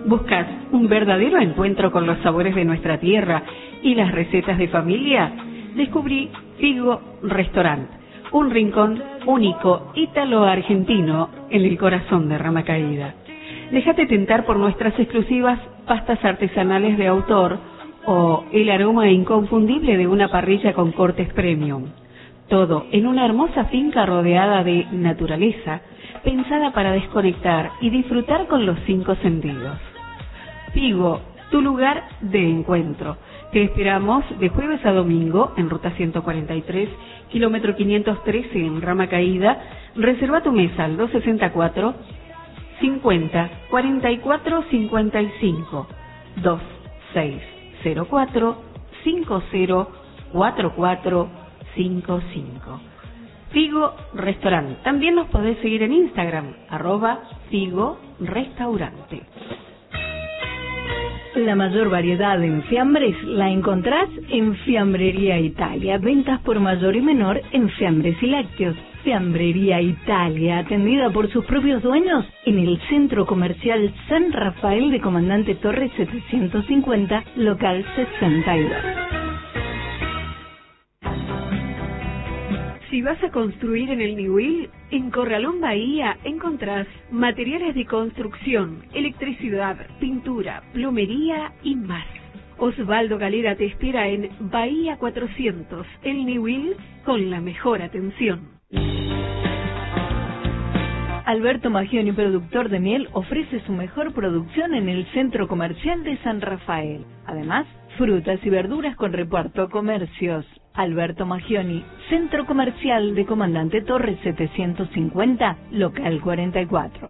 ¿Buscas un verdadero encuentro con los sabores de nuestra tierra y las recetas de familia? Descubrí Figo Restaurant, un rincón único ítalo-argentino en el corazón de Rama Caída. Déjate tentar por nuestras exclusivas pastas artesanales de autor o el aroma inconfundible de una parrilla con cortes premium. Todo en una hermosa finca rodeada de naturaleza, pensada para desconectar y disfrutar con los 5 sentidos. Figo, tu lugar de encuentro. Te esperamos de jueves a domingo en ruta 143, kilómetro 513 en Rama Caída. Reserva tu mesa al 264 50 44 55 2604 50 44 55. Figo Restaurant. También nos podés seguir en Instagram, @Figo Restaurante. La mayor variedad en fiambres la encontrás en Fiambrería Italia. Ventas por mayor y menor en fiambres y lácteos. Fiambrería Italia, atendida por sus propios dueños en el Centro Comercial San Rafael de Comandante Torres 750, local 62. Si vas a construir en el Niwil, en Corralón Bahía encontrás materiales de construcción, electricidad, pintura, plomería y más. Osvaldo Galera te espera en Bahía 400, el Niwil, con la mejor atención. Alberto Magioni, productor de miel, ofrece su mejor producción en el Centro Comercial de San Rafael. Además, frutas y verduras con reparto, comercios. Alberto Magioni, Centro Comercial de Comandante Torres 750, local 44.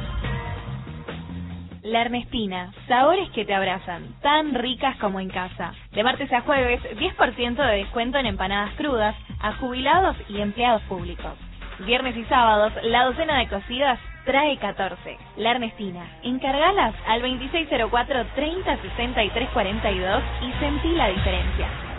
La Ernestina, sabores que te abrazan, tan ricas como en casa. De martes a jueves, 10% de descuento en empanadas crudas a jubilados y empleados públicos. Viernes y sábados, la docena de cocidas trae 14. La Ernestina, encargalas al 2604 30 63 42 y sentí la diferencia.